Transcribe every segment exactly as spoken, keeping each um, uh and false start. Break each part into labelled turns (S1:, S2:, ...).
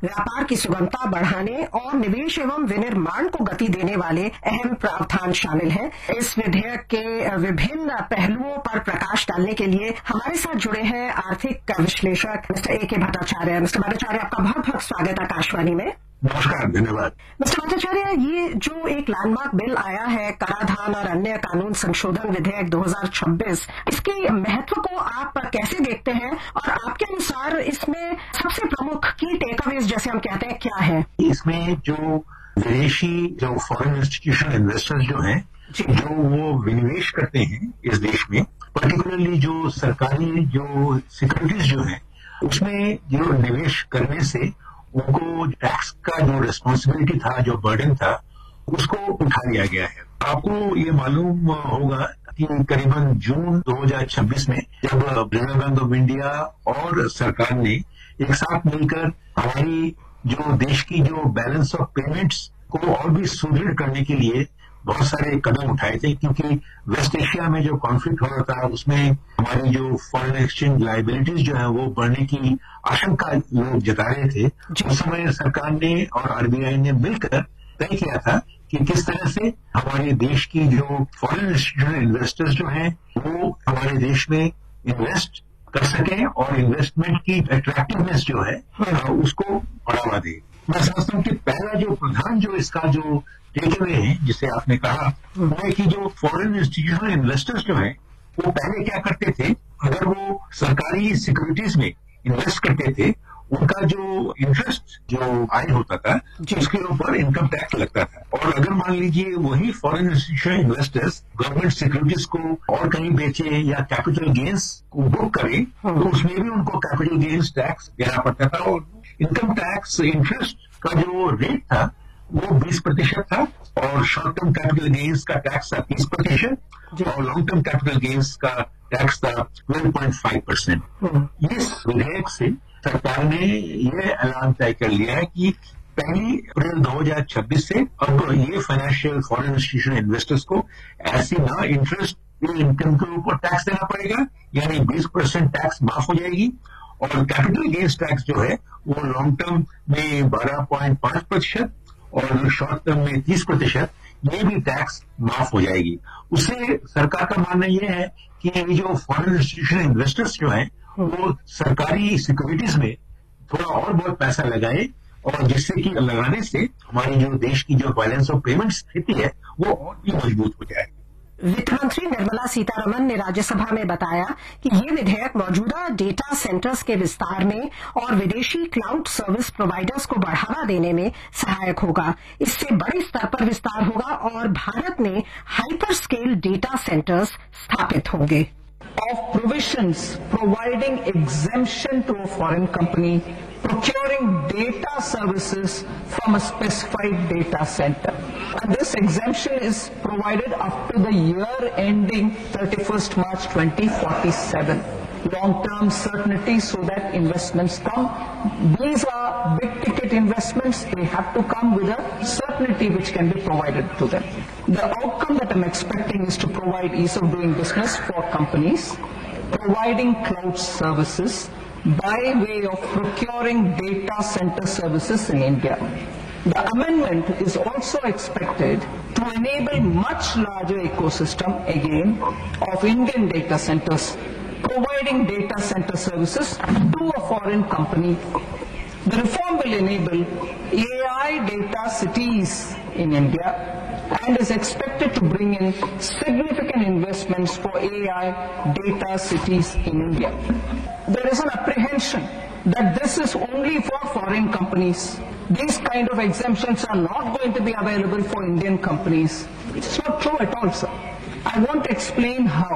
S1: व्यापार की सुगमता बढ़ाने और निवेश एवं विनिर्माण को गति देने वाले अहम प्रावधान शामिल हैं। इस विधेयक के विभिन्न पहलुओं पर प्रकाश डालने के लिए हमारे साथ जुड़े हैं आर्थिक विश्लेषक मिस्टर ए के भट्टाचार्य। मिस्टर भट्टाचार्य, आपका बहुत बहुत स्वागत आकाशवाणी में।
S2: नमस्कार, धन्यवाद।
S1: मिस्टर भट्टाचार्य, ये जो एक लैंडमार्क बिल आया है, कराधान और अन्य कानून संशोधन विधेयक दो हज़ार छब्बीस, इसके महत्व को आप कैसे देखते हैं और आपके अनुसार इसमें सबसे प्रमुख की टेकअवेज जैसे हम कहते हैं क्या है?
S2: इसमें जो विदेशी जो फॉरेन इंस्टीट्यूशनल इन्वेस्टर्स जो हैं, जो वो विनिवेश करते हैं इस देश में, पर्टिकुलरली जो सरकारी जो सिक्योरिटीज जो है, उसमें जो निवेश करने से उनको टैक्स का जो रिस्पॉन्सिबिलिटी था, जो बर्डन था, उसको उठा लिया गया है। आपको ये मालूम होगा कि करीबन जून दो हज़ार छब्बीस में जब रिजर्व बैंक ऑफ इंडिया और सरकार ने एक साथ मिलकर हमारी जो देश की जो बैलेंस ऑफ पेमेंट्स को और भी सुदृढ़ करने के लिए बहुत सारे कदम उठाए थे, क्योंकि वेस्ट एशिया में जो कॉन्फ्लिक्ट हो रहा था उसमें हमारी जो फॉरेन एक्सचेंज लायबिलिटीज जो है वो बढ़ने की आशंका लोग जता रहे थे। उस समय सरकार ने और आरबीआई ने मिलकर तय किया था कि किस तरह से हमारे देश की जो फॉरेन इंस्टीट्यूशनल इन्वेस्टर्स जो हैं वो हमारे देश में इन्वेस्ट कर सकें और इन्वेस्टमेंट की अट्रैक्टिवनेस जो है उसको बढ़ावा दे। मैं समझता हूँ कि पहला जो प्रधान जो इसका जो टेक अवे है, जिसे आपने कहा, वो है कि जो फॉरेन इंस्टीट्यूशनल इन्वेस्टर्स जो हैं वो पहले क्या करते थे, अगर वो सरकारी सिक्योरिटीज में इन्वेस्ट करते थे, उनका जो इंटरेस्ट जो आय होता था उसके ऊपर इनकम टैक्स लगता था। और अगर मान लीजिए वही foreign institutional investors government securities को और कहीं बेचे या कैपिटल गेन्स को बुक करें, तो उसमें भी उनको कैपिटल गेन्स टैक्स देना पड़ता था। और इनकम टैक्स इंटरेस्ट का जो रेट था वो बीस प्रतिशत था और शॉर्ट टर्म कैपिटल गेन्स का टैक्स था तीस प्रतिशत और लॉन्ग टर्म कैपिटल गेन्स का टैक्स था ट्वेल्व पॉइंट फाइव परसेंट। इस विधेयक से सरकार ने यह ऐलान तय कर लिया है कि पहली अप्रैल दो हज़ार छब्बीस से अब ये फाइनेंशियल फॉरेन इंस्टीट्यूशनल इन्वेस्टर्स को ऐसी ना इंटरेस्ट इनकम के ऊपर टैक्स देना पड़ेगा, यानी बीस परसेंट टैक्स माफ हो जाएगी। और कैपिटल गेन्स टैक्स जो है वो लॉन्ग टर्म में बारह पॉइंट पांच प्रतिशत और शॉर्ट टर्म में तीस प्रतिशत ये भी टैक्स माफ हो जाएगी। उससे सरकार का मानना यह है कि ये जो फॉरेन इंस्टीट्यूशनल इन्वेस्टर्स जो हैं वो सरकारी सिक्योरिटीज में थोड़ा और बहुत पैसा लगाए, और जिससे कि लगाने से हमारी जो देश की जो बैलेंस ऑफ पेमेंट स्थिति है वो और भी मजबूत हो जाएगी।
S1: वित्त मंत्री निर्मला सीतारमण ने राज्यसभा में बताया कि ये विधेयक मौजूदा डेटा सेंटर्स के विस्तार में और विदेशी क्लाउड सर्विस प्रोवाइडर्स को बढ़ावा देने में सहायक होगा। इससे बड़े स्तर पर विस्तार होगा और भारत में हाइपर स्केल डेटा सेंटर्स स्थापित होंगे।
S3: Of provisions providing exemption to a foreign company procuring data services from a specified data center. And this exemption is provided up to the year ending thirty-first March twenty forty-seven. Long-term certainty so that investments come. These are big-ticket investments. They have to come with a certainty which can be provided to them. The outcome that I'm expecting is to provide ease of doing business for companies, providing cloud services by way of procuring data center services in India. The amendment is also expected to enable much larger ecosystem again of Indian data centers providing data center services to a foreign company. The reform will enable A I data cities in India and is expected to bring in significant investments for A I data cities in India. There is an apprehension that this is only for foreign companies. These kind of exemptions are not going to be available for Indian companies. It's not true at all, sir. I want to explain how.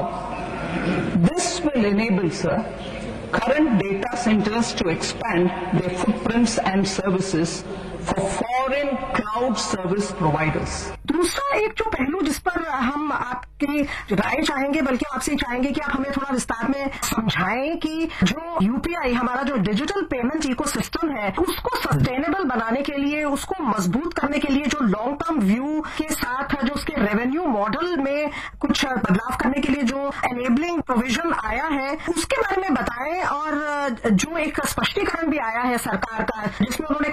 S3: This will enable, sir, current data centers to expand their footprints and services for foreign cloud service providers.
S1: दूसरा एक जो पहलू जिस पर हम आपकी राय चाहेंगे, बल्कि आपसे चाहेंगे कि आप हमें थोड़ा विस्तार में समझाएं कि जो यूपीआई हमारा जो डिजिटल पेमेंट इकोसिस्टम है उसको सस्टेनेबल बनाने के लिए, उसको मजबूत करने के लिए जो लॉन्ग टर्म व्यू के साथ जो उसके रेवेन्यू मॉडल में कुछ बदलाव करने के लिए जो एनेबलिंग प्रोविजन आया है उसके बारे में बताएं। और जो एक स्पष्टीकरण भी आया है सरकार का जिसमें उन्होंने